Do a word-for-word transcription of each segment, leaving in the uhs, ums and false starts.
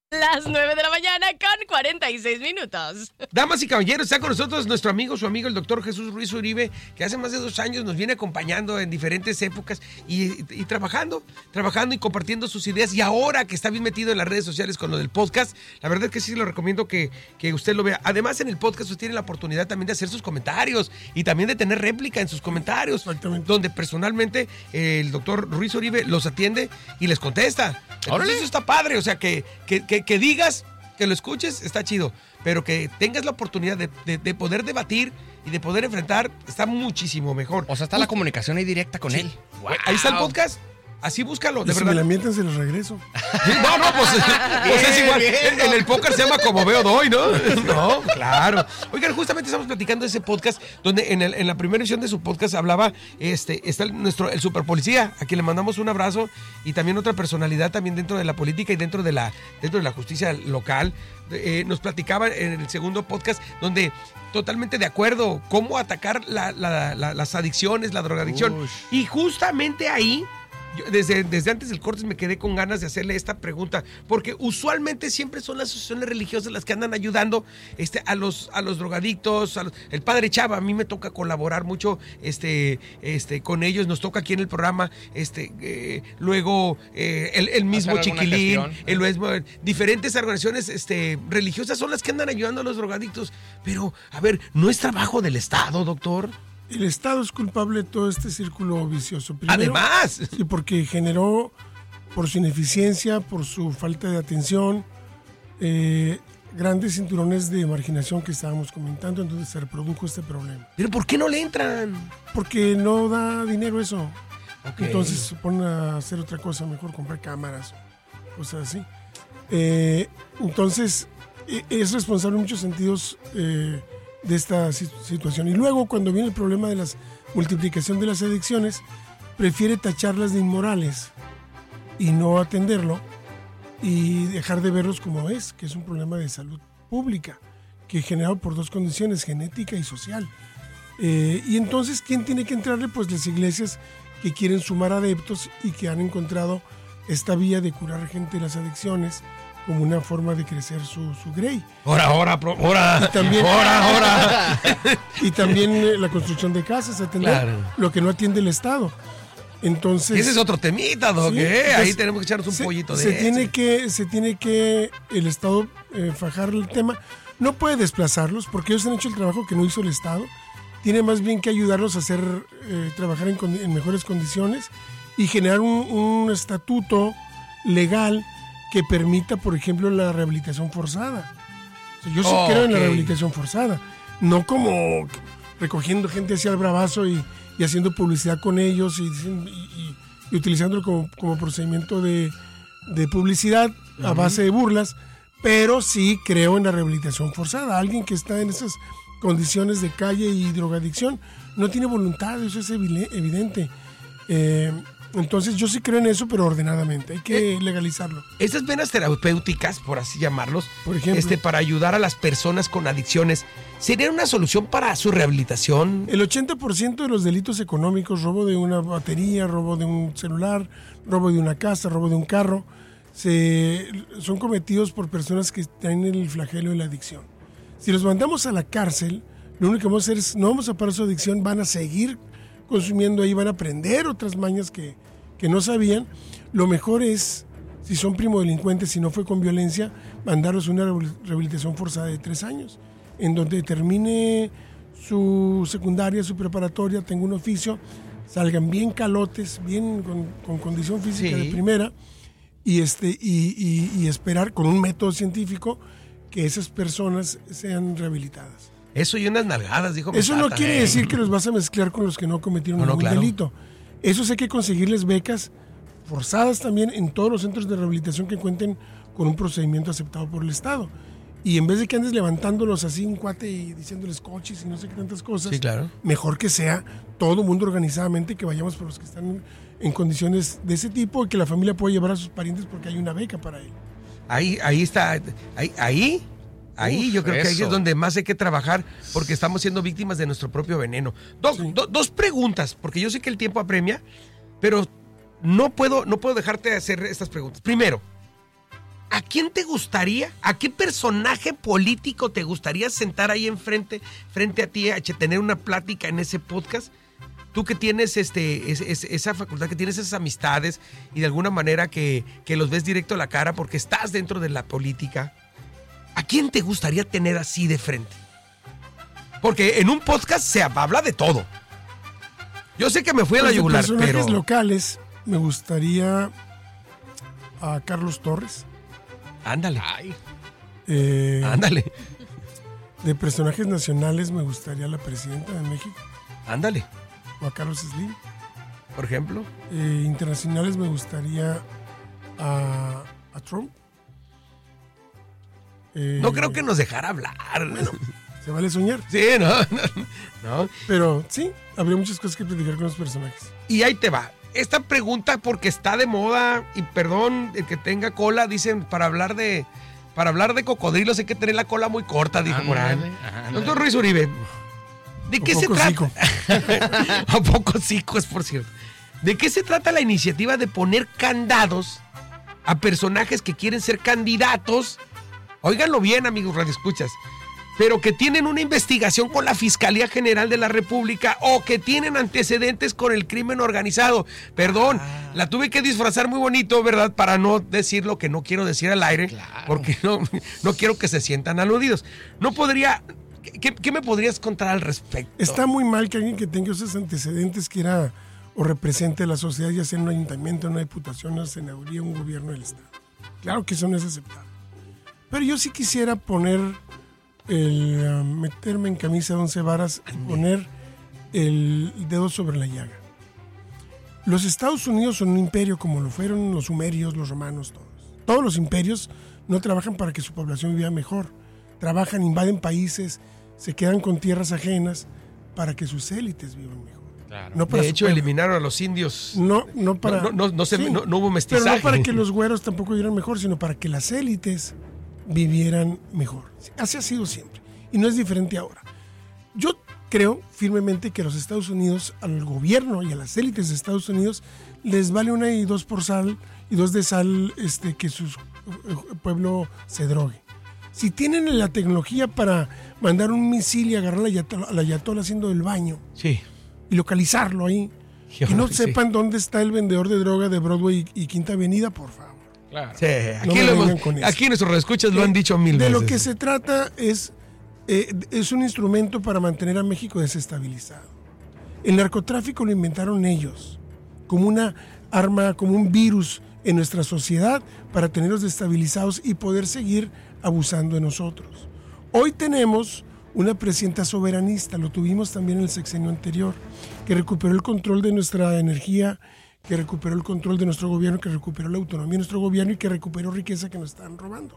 Las nueve de la mañana con cuarenta y seis minutos. Damas y caballeros, está con nosotros nuestro amigo, su amigo, el doctor Jesús Ruiz Uribe, que hace más de dos años nos viene acompañando en diferentes épocas y, y trabajando, trabajando y compartiendo sus ideas. Y ahora que está bien metido en las redes sociales con lo del podcast, la verdad es que sí lo recomiendo que, que usted lo vea. Además, en el podcast usted tiene la oportunidad también de hacer sus comentarios y también de tener réplica en sus comentarios, donde personalmente eh, el doctor Ruiz Uribe los atiende y les contesta. Entonces, eso está padre, o sea, que, que, que, que digas, que lo escuches, está chido, pero que tengas la oportunidad de, de, de poder debatir y de poder enfrentar, está muchísimo mejor. O sea, está la comunicación ahí directa con sí. él. Wow. Ahí está el podcast. Así búscalo, de y si verdad. me la mienten, se los regreso. No, no, pues, pues es igual. Bien, en, en el póker se llama como veo doy, ¿no? No, claro. Oigan, justamente estamos platicando de ese podcast donde en, el, en la primera edición de su podcast hablaba, este, está el, nuestro, el superpolicía, a quien le mandamos un abrazo, y también otra personalidad también dentro de la política y dentro de la, dentro de la justicia local. Eh, nos platicaba en el segundo podcast donde totalmente de acuerdo, cómo atacar la, la, la, las adicciones, la drogadicción. Uy. Y justamente ahí, Yo desde, desde antes del corte me quedé con ganas de hacerle esta pregunta, porque usualmente siempre son las asociaciones religiosas las que andan ayudando este, a, los, a los drogadictos, a los, el padre Chava, a mí me toca colaborar mucho este, este, con ellos, nos toca aquí en el programa, este, eh, luego eh, el, el mismo Chiquilín, el mismo, diferentes organizaciones este, religiosas son las que andan ayudando a los drogadictos, pero a ver, ¿no es trabajo del Estado, doctor? El Estado es culpable de todo este círculo vicioso. Primero, además. Sí, porque generó, por su ineficiencia, por su falta de atención, eh, grandes cinturones de marginación que estábamos comentando, entonces se reprodujo este problema. ¿Pero por qué no le entran? Porque no da dinero eso. Okay. Entonces se ponen a hacer otra cosa, mejor comprar cámaras, cosas así. Eh, entonces, es responsable en muchos sentidos eh, de esta situación. Y luego, cuando viene el problema de la multiplicación de las adicciones, prefiere tacharlas de inmorales y no atenderlo y dejar de verlos como es, que es un problema de salud pública, que es generado por dos condiciones, genética y social. Eh, y entonces, ¿quién tiene que entrarle? Pues las iglesias que quieren sumar adeptos y que han encontrado esta vía de curar gente de las adicciones como una forma de crecer su, su grey. Ahora, ahora, ahora. Y también, ahora, ahora. Y también eh, la construcción de casas, atender claro. lo que no atiende el Estado. Entonces, ese es otro temita, Doc, sí, ¿eh? Ahí tenemos que echarnos un se, pollito de se ese. tiene que Se tiene que el Estado eh, fajar el tema. No puede desplazarlos porque ellos han hecho el trabajo que no hizo el Estado. Tiene más bien que ayudarlos a hacer eh, trabajar en, en mejores condiciones y generar un, un estatuto legal que permita, por ejemplo, la rehabilitación forzada. O sea, yo sí oh, creo en okay. la rehabilitación forzada, no como recogiendo gente hacia el bravazo y, y haciendo publicidad con ellos y, y, y, y utilizándolo como, como procedimiento de, de publicidad uh-huh. a base de burlas, pero sí creo en la rehabilitación forzada. Alguien que está en esas condiciones de calle y drogadicción no tiene voluntad, eso es evidente. Eh, Entonces yo sí creo en eso, pero ordenadamente. Hay que eh, legalizarlo. Estas venas terapéuticas, por así llamarlos, por ejemplo, este, para ayudar a las personas con adicciones, ¿sería una solución para su rehabilitación? El ochenta por ciento de los delitos económicos, robo de una batería, robo de un celular, robo de una casa, robo de un carro, se, son cometidos por personas que tienen el flagelo de la adicción. Si los mandamos a la cárcel, lo único que vamos a hacer es, no vamos a parar su adicción, van a seguir consumiendo ahí, van a aprender otras mañas que, que no sabían. Lo mejor es, si son primodelincuentes, si no fue con violencia, mandarlos a una rehabilitación forzada de tres años, en donde termine su secundaria, su preparatoria, tenga un oficio, salgan bien calotes, bien con, con condición física sí. de primera, y, este, y, y, y esperar con un método científico que esas personas sean rehabilitadas. Eso y unas nalgadas, dijo. Eso no quiere eh. decir que los vas a mezclar con los que no cometieron no, ningún no, claro. delito. Eso hay que conseguirles becas forzadas también en todos los centros de rehabilitación que cuenten con un procedimiento aceptado por el Estado. Y en vez de que andes levantándolos así un cuate y diciéndoles coches y no sé qué tantas cosas, sí, claro. mejor que sea todo mundo organizadamente, que vayamos por los que están en condiciones de ese tipo y que la familia pueda llevar a sus parientes porque hay una beca para él. Ahí, ahí está, ahí, ahí. Ahí Uf, yo creo eso. que ahí es donde más hay que trabajar porque estamos siendo víctimas de nuestro propio veneno. Doc, sí. do, dos preguntas, porque yo sé que el tiempo apremia, pero no puedo, no puedo dejarte de hacer estas preguntas. Primero, ¿a quién te gustaría, a qué personaje político te gustaría sentar ahí enfrente, frente a ti, a tener una plática en ese podcast? Tú que tienes este, es, es, esa facultad, que tienes esas amistades y de alguna manera que, que los ves directo a la cara porque estás dentro de la política, ¿a quién te gustaría tener así de frente? Porque en un podcast se habla de todo. Yo sé que me fui a la Pues de yugular, personajes pero... locales, me gustaría a Carlos Torres. Ándale. Ay, Eh, Ándale. De personajes nacionales, me gustaría la presidenta de México, Ándale. o a Carlos Slim. Por ejemplo. Eh, internacionales, me gustaría a, a Trump. Eh, No creo que nos dejara hablar. Se vale soñar. Sí, no, no, no. Pero sí, habría muchas cosas que platicar con los personajes. Y ahí te va. Esta pregunta, porque está de moda, y perdón, el que tenga cola, dicen, para hablar de para hablar de cocodrilos hay que tener la cola muy corta, dijo por ahí. ándale, ándale. Doctor Ruiz Uribe, ¿de Un qué se poco trata? cico. A poco es por cierto. ¿De qué se trata la iniciativa de poner candados a personajes que quieren ser candidatos? Óiganlo bien, amigos radioescuchas. Pero que tienen una investigación con la Fiscalía General de la República o que tienen antecedentes con el crimen organizado. Perdón, Ah. la tuve que disfrazar muy bonito, ¿verdad? Para no decir lo que no quiero decir al aire, Claro. porque no, no quiero que se sientan aludidos. No podría... ¿Qué, qué me podrías contar al respecto? Está muy mal que alguien que tenga esos antecedentes quiera o represente a la sociedad, ya sea en un ayuntamiento, en una diputación, una senaduría, un gobierno del Estado. Claro que eso no es aceptable. Pero yo sí quisiera poner, el uh, meterme en camisa de once varas y poner el dedo sobre la llaga. Los Estados Unidos son un imperio como lo fueron los sumerios, los romanos, todos. Todos los imperios no trabajan para que su población viva mejor. Trabajan, invaden países, se quedan con tierras ajenas para que sus élites vivan mejor. Claro. No para De su hecho, pueblo. eliminaron a los indios. No, no para. No, no, no, se- Sí, no- no hubo pero mestizaje. no para que los güeros tampoco vivieran mejor, sino para que las élites vivieran mejor. Así ha sido siempre. Y no es diferente ahora. Yo creo firmemente que a los Estados Unidos, al gobierno y a las élites de Estados Unidos, les vale una y dos por sal y dos de sal este, que su pueblo se drogue. Si tienen la tecnología para mandar un misil y agarrar a la ayatollah, a la ayatollah haciendo el baño Sí. y localizarlo ahí, Yo que no sí. sepan dónde está el vendedor de droga de Broadway y, y Quinta Avenida, por favor. Claro. Sí, aquí, No me lo hemos- vengan con eso. aquí nuestros reescuchas lo Eh, han dicho mil de veces. lo que se trata es, eh, es un instrumento para mantener a México desestabilizado. El narcotráfico lo inventaron ellos como una arma, como un virus en nuestra sociedad para tenerlos destabilizados y poder seguir abusando de nosotros. Hoy tenemos una presidenta soberanista, lo tuvimos también en el sexenio anterior, que recuperó el control de nuestra energía, que recuperó el control de nuestro gobierno, que recuperó la autonomía de nuestro gobierno y que recuperó riqueza que nos están robando.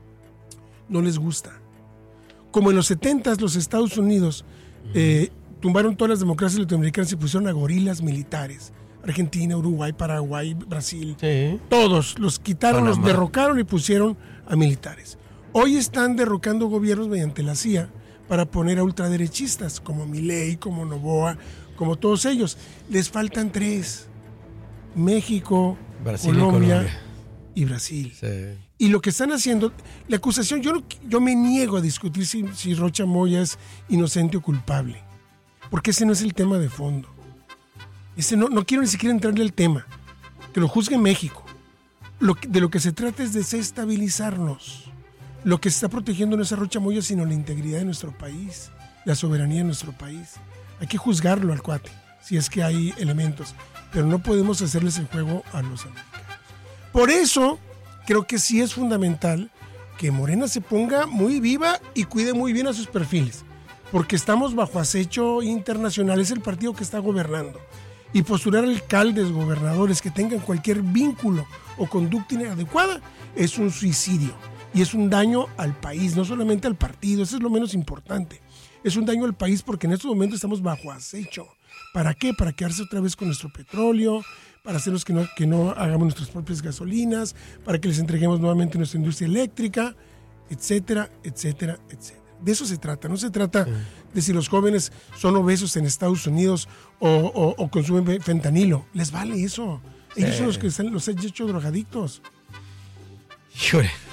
No les gusta. Como en los setentas los Estados Unidos eh, tumbaron todas las democracias latinoamericanas y pusieron a gorilas militares. Argentina, Uruguay, Paraguay, Brasil. Sí. Todos los quitaron, los Panamá. derrocaron y pusieron a militares. Hoy están derrocando gobiernos mediante la C I A para poner a ultraderechistas como Milei, como Noboa, como todos ellos. Les faltan tres. México, Brasil y Colombia, Colombia. y Brasil. Sí. Y lo que están haciendo, la acusación, yo, no- yo me niego a discutir si, si Rocha Moya es inocente o culpable, porque ese no es el tema de fondo. Ese no, no quiero ni siquiera entrarle al tema, que lo juzgue México. Lo que- de lo que se trata es desestabilizarnos. Lo que se está protegiendo no es a Rocha Moya, sino la integridad de nuestro país, la soberanía de nuestro país. Hay que juzgarlo al cuate, si es que hay elementos, pero no podemos hacerles el juego a los americanos. Por eso, creo que sí es fundamental que Morena se ponga muy viva y cuide muy bien a sus perfiles, porque estamos bajo acecho internacional, es el partido que está gobernando. Y postular alcaldes, gobernadores que tengan cualquier vínculo o conducta inadecuada es un suicidio y es un daño al país, no solamente al partido, eso es lo menos importante. Es un daño al país porque en estos momentos estamos bajo acecho. ¿Para qué? Para quedarse otra vez con nuestro petróleo, para hacernos que no, que no hagamos nuestras propias gasolinas, para que les entreguemos nuevamente nuestra industria eléctrica, etcétera, etcétera, etcétera. De eso se trata. No se trata de si los jóvenes son obesos en Estados Unidos o, o- o consumen fentanilo. Les vale eso. Ellos son los que están- los han hecho drogadictos. Híjole.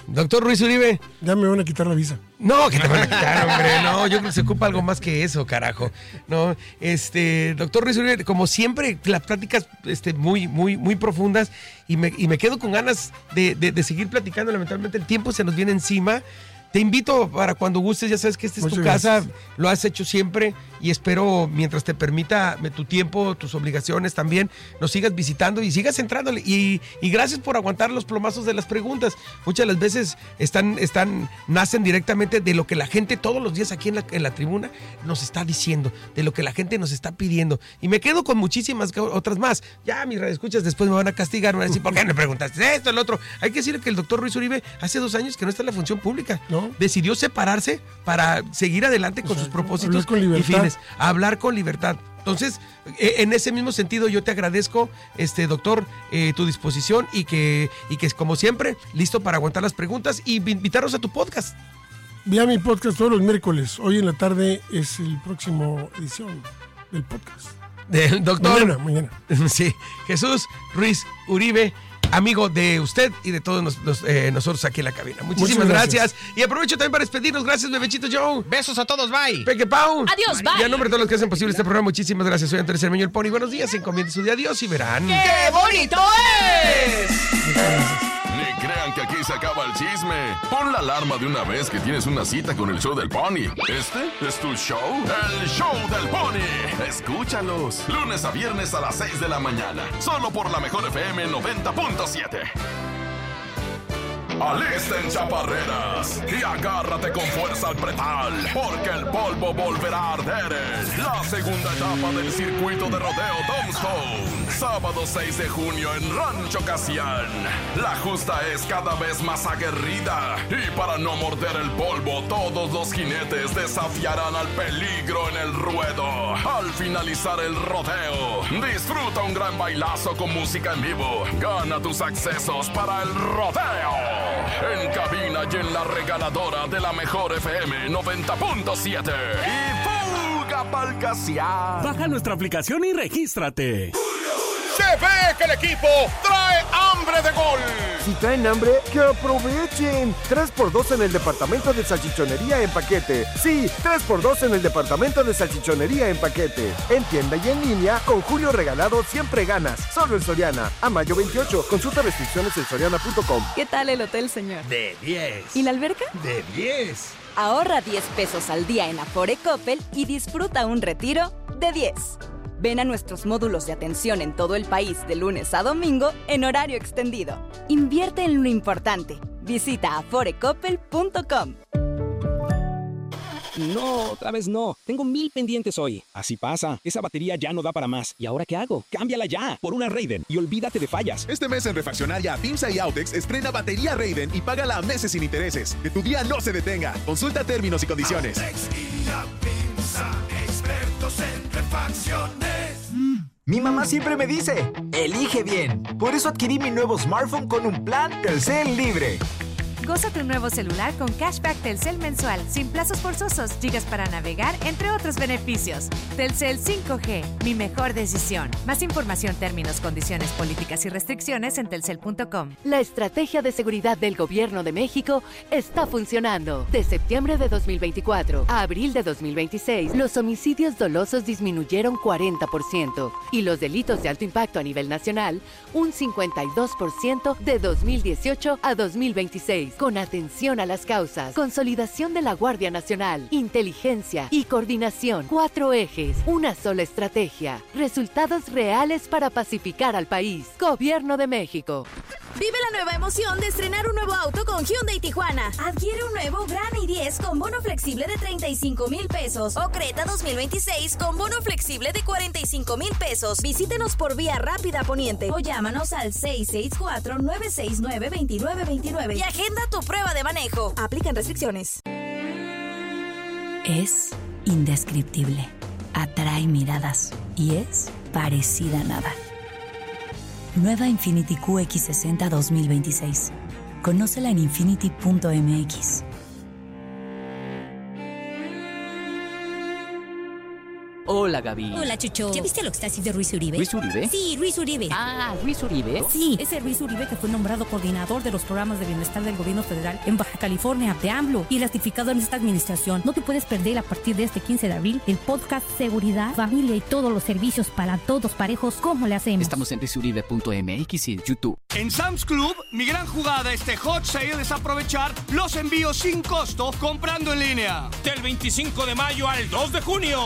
Doctor Ruiz Uribe. Ya me van a quitar la visa. No, que te van a quitar, hombre. No, yo creo que se ocupa algo más que eso, carajo. No, este, doctor Ruiz Uribe, como siempre, las pláticas este, muy, muy, muy profundas y me, y me quedo con ganas de, de, de seguir platicando. Lamentablemente el tiempo se nos viene encima. Te invito para cuando gustes, ya sabes que esta es Muchas tu casa, gracias. Lo has hecho siempre y espero mientras te permita tu tiempo, tus obligaciones también, nos sigas visitando y sigas entrándole. Y, y gracias por aguantar los plomazos de las preguntas. Muchas de las veces están, están, nacen directamente de lo que la gente todos los días aquí en la, en la tribuna nos está diciendo, de lo que la gente nos está pidiendo. Y me quedo con muchísimas otras más. Ya mis radioescuchas después me van a castigar, me van a decir, ¿por qué me preguntaste esto, el otro? Hay que decir que el doctor Ruiz Uribe hace dos años que no está en la función pública. ¿No? Decidió separarse para seguir adelante con o sea, sus propósitos con y fines, hablar con libertad. Entonces, en ese mismo sentido, yo te agradezco, este doctor, eh, tu disposición y que, y que, como siempre, listo para aguantar las preguntas y invitarnos a tu podcast. Vi a mi podcast todos los miércoles. Hoy en la tarde es el próximo edición del podcast. Del doctor. Mañana, mañana. Sí, Jesús Ruiz Uribe. Amigo de usted y de todos nos, los, eh, nosotros aquí en la cabina. Muchísimas gracias. gracias. Y aprovecho también para despedirnos. Gracias, Bebechito Joe. Besos a todos, bye. Peque Pau. Adiós, bye. Y a nombre de todos los que hacen posible este programa, muchísimas gracias. Soy Antonio Cermeño, el Pony. Buenos días, encomienden su día. Adiós y verán. ¡Qué bonito es! Ni crean que aquí se acaba el chisme. Pon la alarma de una vez que tienes una cita con el show del Pony. ¿Este es tu show? El show del Pony. Escúchalos. Lunes a viernes a las seis de la mañana. Solo por la mejor F M noventa punto siete. Alisten chaparreras y agárrate con fuerza al pretal, porque el polvo volverá a arder en la segunda etapa del circuito de rodeo Tombstone. Sábado seis de junio en Rancho Casián. La justa es cada vez más aguerrida y para no morder el polvo, todos los jinetes desafiarán al peligro en el ruedo. Al finalizar el rodeo, disfruta un gran bailazo con música en vivo. Gana tus accesos para el rodeo. En cabina y en la regaladora de la mejor F M noventa punto siete. Y fuga pa'l Casián. Baja nuestra aplicación y regístrate. Se ve que el equipo trae hambre de gol. Si traen hambre, que aprovechen. tres por dos en el departamento de salchichonería en paquete. Sí, tres por dos en el departamento de salchichonería en paquete. En tienda y en línea, con Julio Regalado siempre ganas. Solo en Soriana. A mayo veintiocho. Consulta restricciones en soriana punto com. ¿Qué tal el hotel, señor? De diez. ¿Y la alberca? De diez. Ahorra diez pesos al día en Afore Coppel y disfruta un retiro de diez. Ven a nuestros módulos de atención en todo el país de lunes a domingo en horario extendido. Invierte en lo importante. Visita afore coppel punto com. No, otra vez no. Tengo mil pendientes hoy. Así pasa. Esa batería ya no da para más. ¿Y ahora qué hago? Cámbiala ya por una Raiden y olvídate de fallas. Este mes en Refaccionaria, PIMSA y Autex estrena batería Raiden y págala a meses sin intereses. Que tu día no se detenga. Consulta términos y condiciones. Autex y la PIMSA, expertos en refacciones. Mi mamá siempre me dice, elige bien. Por eso adquirí mi nuevo smartphone con un plan Telcel Libre. Goza tu nuevo celular con cashback Telcel mensual, sin plazos forzosos, gigas para navegar, entre otros beneficios. Telcel cinco G, mi mejor decisión. Más información, términos, condiciones, políticas y restricciones en telcel punto com. La estrategia de seguridad del Gobierno de México está funcionando. De septiembre de dos mil veinticuatro a abril de dos mil veintiséis, los homicidios dolosos disminuyeron cuarenta por ciento y los delitos de alto impacto a nivel nacional un cincuenta y dos por ciento de dos mil dieciocho a dos mil veintiséis. Con atención a las causas, consolidación de la Guardia Nacional, inteligencia y coordinación. Cuatro ejes, una sola estrategia. Resultados reales para pacificar al país. Gobierno de México. Vive la nueva emoción de estrenar un nuevo auto con Hyundai Tijuana. Adquiere un nuevo Gran i diez con bono flexible de treinta y cinco mil pesos o Creta dos mil veintiséis con bono flexible de cuarenta y cinco mil pesos. Visítenos por vía rápida Poniente o llámanos al seis seis cuatro, nueve seis nueve, dos nueve dos nueve y agenda tu prueba de manejo. Aplican restricciones. Es indescriptible, atrae miradas y es parecida a nada. Nueva Infiniti Q X sesenta dos mil veintiséis. Conócela en infiniti punto m x. Hola, Gaby. Hola, Chucho. ¿Ya viste el Oxtasis de Ruiz Uribe? ¿Luis Uribe? Sí, Ruiz Uribe. Ah, Luis Uribe. Sí, ese Ruiz Uribe que fue nombrado coordinador de los programas de bienestar del gobierno federal en Baja California de AMLO y ratificado en esta administración. No te puedes perder a partir de este quince de abril el podcast Seguridad, Familia y todos los servicios para todos parejos. ¿Cómo le hacemos? Estamos en ruizuribe punto m x y YouTube. En Sam's Club, mi gran jugada este hot sale es aprovechar los envíos sin costo comprando en línea. Del veinticinco de mayo al dos de junio.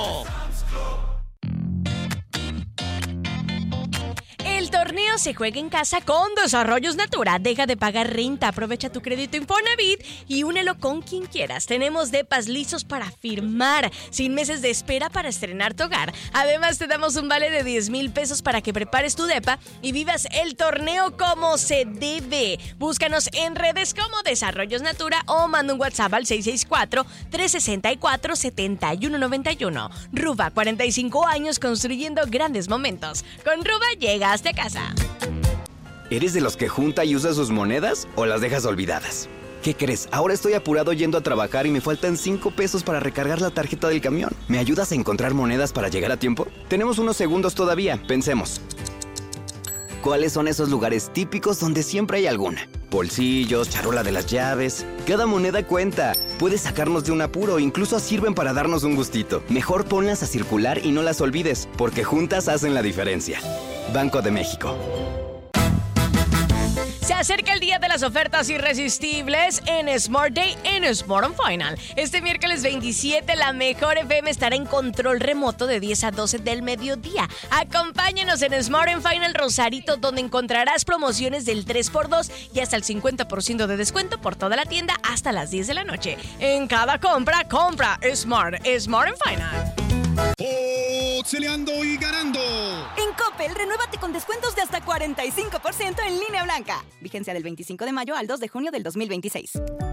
El torneo se juega en casa con Desarrollos Natura. Deja de pagar renta, aprovecha tu crédito Infonavit y únelo con quien quieras. Tenemos depas listos para firmar, sin meses de espera para estrenar tu hogar. Además, te damos un vale de diez mil pesos para que prepares tu depa y vivas el torneo como se debe. Búscanos en redes como Desarrollos Natura o manda un WhatsApp al seis seis cuatro, tres seis cuatro, siete uno nueve uno. Ruba, cuarenta y cinco años construyendo grandes momentos. Con Ruba llegas de casa. ¿Eres de los que junta y usa sus monedas o las dejas olvidadas? ¿Qué crees? Ahora estoy apurado yendo a trabajar y me faltan cinco pesos para recargar la tarjeta del camión. ¿Me ayudas a encontrar monedas para llegar a tiempo? Tenemos unos segundos todavía. Pensemos. ¿Cuáles son esos lugares típicos donde siempre hay alguna? Bolsillos, charola de las llaves. Cada moneda cuenta. Puedes sacarnos de un apuro, incluso sirven para darnos un gustito. Mejor ponlas a circular y no las olvides, porque juntas hacen la diferencia. Banco de México. Se acerca el día de las ofertas irresistibles en Smart Day en Smart on Final. Este miércoles veintisiete, la Mejor F M estará en control remoto de diez a doce del mediodía. Acompáñenos en Smart on Final Rosarito, donde encontrarás promociones del tres por dos y hasta el cincuenta por ciento de descuento por toda la tienda hasta las diez de la noche. En cada compra, compra Smart, Smart on Final. Potzeleando y ganando. En Coppel, renuévate con descuentos de hasta cuarenta y cinco por ciento en línea blanca. Vigencia del veinticinco de mayo al dos de junio del dos mil veintiséis.